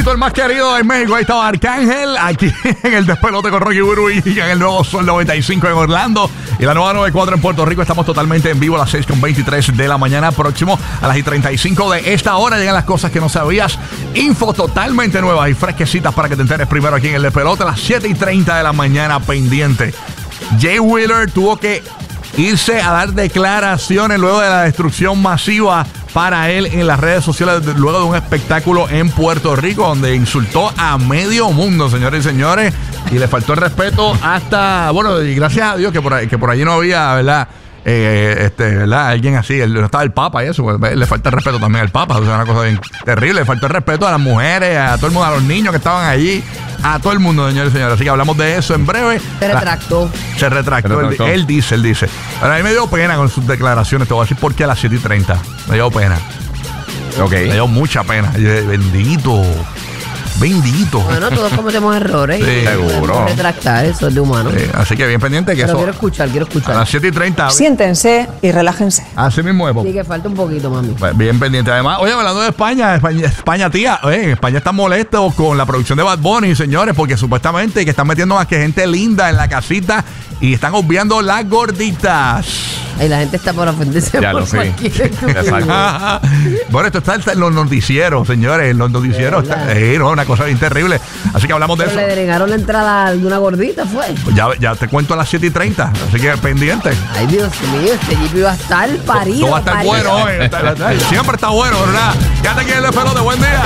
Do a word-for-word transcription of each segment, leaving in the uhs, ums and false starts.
El más querido en México, ahí estaba Arcángel, aquí en el despelote con Rocky Burbu y en el nuevo Sol noventa y cinco en Orlando y la nueva noventa y cuatro en Puerto Rico. Estamos totalmente en vivo a las seis con veintitrés de la mañana. Próximo a las y treinta y cinco de esta hora llegan las cosas que no sabías. Info totalmente nuevas y fresquecitas para que te enteres primero aquí en el despelote a las siete y treinta de la mañana pendiente. Jay Wheeler tuvo que irse a dar declaraciones luego de la destrucción masiva para él en las redes sociales luego de un espectáculo en Puerto Rico donde insultó a medio mundo, señores y señores, y le faltó el respeto hasta, bueno, y gracias a Dios que por, ahí, que por allí no había, ¿verdad? Eh, este, ¿verdad? Alguien así, no estaba el Papa y eso, pues, le falta el respeto también al Papa, o sea, una cosa bien terrible, le faltó el respeto a las mujeres, a todo el mundo, a los niños que estaban allí, a todo el mundo, señores y señores. Así que hablamos de eso en breve. Se retractó. La, se retractó. Se retractó. Él, él dice, él dice. Ahora, a mí me dio pena con sus declaraciones. Te voy a decir por qué a las siete y treinta. Me dio pena. Ok. Me dio mucha pena. Y yo, bendito. Bendito. Bueno, todos cometemos errores. Sí, seguro. Retractar, eso es de humano. Sí, así que bien pendiente que Pero eso. quiero escuchar, quiero escuchar. A las siete y treinta. Siéntense y relájense. Así mismo es. Sí, que falta un poquito, mami. Bien pendiente. Además, oye, hablando de España, España, España tía, oye, en España están molestos con la producción de Bad Bunny, señores, porque supuestamente que están metiendo más que gente linda en la casita y están obviando las gorditas. Ay, la gente está por ofenderse ya por lo sé. cualquier Bueno, esto está en los noticieros, señores. En los noticieros está, eh, no, una cosa bien terrible. Así que hablamos de Pero eso. le denegaron la entrada de una gordita, fue. Pues ya, ya te cuento a las siete y treinta. Así que pendiente. Ay, Dios mío, este jeep iba a estar parido. Todo va a estar parido. bueno hoy. Siempre está bueno, ¿verdad? Quédate aquí en el despelote. Buen día.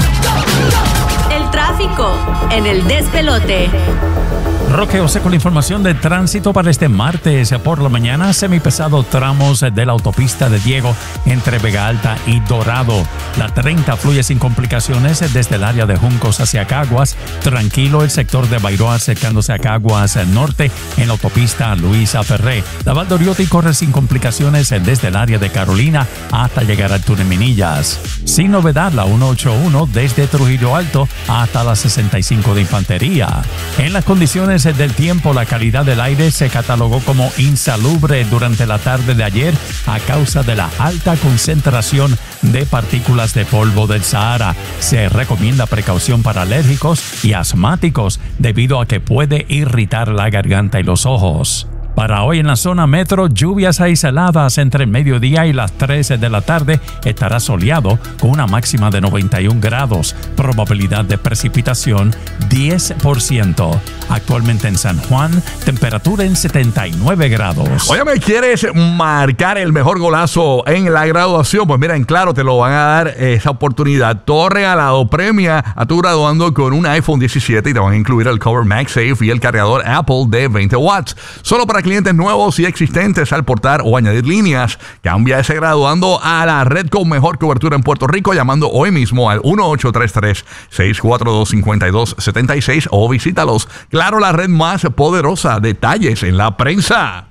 El tráfico en el despelote. Roque José con la información de tránsito para este martes por la mañana. Semipesado tramos de la autopista de Diego entre Vega Alta y Dorado. La treinta fluye sin complicaciones desde el área de Juncos hacia Caguas. Tranquilo el sector de Bairoa acercándose a Caguas Norte en la autopista Luisa Ferré. La Valdoriotti corre sin complicaciones desde el área de Carolina hasta llegar al túnel Minillas. Sin novedad la ciento ochenta y uno desde Trujillo Alto hasta la sesenta y cinco de Infantería. En las condiciones del tiempo, la calidad del aire se catalogó como insalubre durante la tarde de ayer a causa de la alta concentración de partículas de polvo del Sahara. Se recomienda precaución para alérgicos y asmáticos debido a que puede irritar la garganta y los ojos. Para hoy en la zona metro, lluvias aisladas entre el mediodía y las tres de la tarde. Estará soleado con una máxima de noventa y un grados. Probabilidad de precipitación diez por ciento. Actualmente en San Juan, temperatura en setenta y nueve grados. Oye, ¿me quieres marcar el mejor golazo en la graduación? Pues mira, en Claro te lo van a dar esa oportunidad. Todo regalado. Premia a tu graduando con un iPhone diecisiete y te van a incluir el cover MagSafe y el cargador Apple de veinte watts. Solo para clientes nuevos y existentes al portar o añadir líneas. Cambia ese graduando a la red con mejor cobertura en Puerto Rico llamando hoy mismo al uno ocho tres tres, seis cuatro dos, cinco dos siete seis o visítalos. Claro, la red más poderosa. Detalles en la prensa.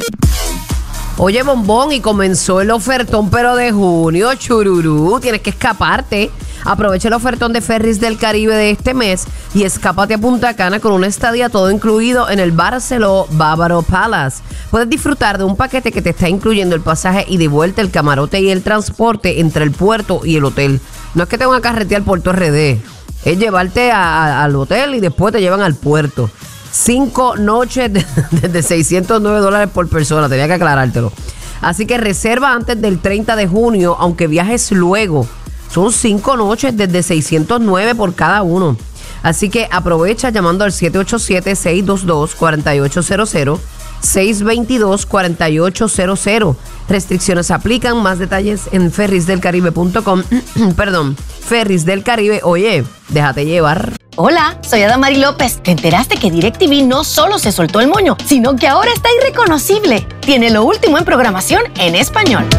Oye, bombón, y comenzó el ofertón, pero de junio, chururú. Tienes que escaparte. Aprovecha el ofertón de Ferries del Caribe de este mes y escápate a Punta Cana con una estadía todo incluido en el Barceló Bávaro Palace. Puedes disfrutar de un paquete que te está incluyendo el pasaje y de vuelta, el camarote y el transporte entre el puerto y el hotel. No es que te van a carretear Puerto R D, es llevarte a, a, al hotel y después te llevan al puerto. Cinco noches de, de, de seiscientos nueve dólares por persona, tenía que aclarártelo. Así que reserva antes del treinta de junio, aunque viajes luego. Son cinco noches desde seiscientos nueve por cada uno. Así que aprovecha llamando al siete ocho siete, seis dos dos, cuatro ocho cero cero, seis dos dos, cuatro ocho cero cero. Restricciones aplican. Más detalles en ferries del caribe punto com. Perdón, Ferries del Caribe. Oye, déjate llevar. Hola, soy Adamari López. ¿Te enteraste que DirecTV no solo se soltó el moño, sino que ahora está irreconocible? Tiene lo último en programación en español.